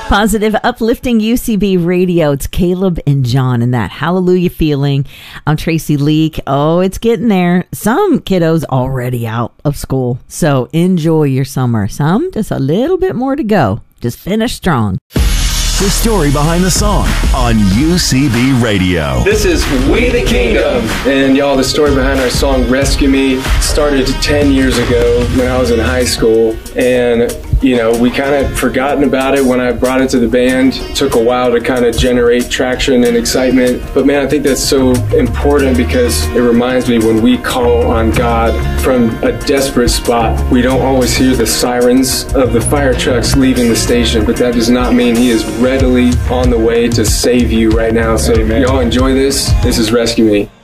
Positive, uplifting UCB radio. It's Caleb and John and that hallelujah feeling. I'm Tracy Leak. Oh, it's getting there. Some kiddos already out of school, so enjoy your summer. Some just a little bit more to go. Just finish strong. The story behind the song on UCB Radio. This is We the Kingdom. And y'all, the story behind our song Rescue Me started 10 years ago when I was in high school. And, you know, we kind of forgotten about it when I brought it to the band. It took a while to kind of generate traction and excitement. But man, I think that's so important because it reminds me when we call on God from a desperate spot, we don't always hear the sirens of the fire trucks leaving the station. But that does not mean He is readily on the way to save you right now. So y'all enjoy this. This is Rescue Me.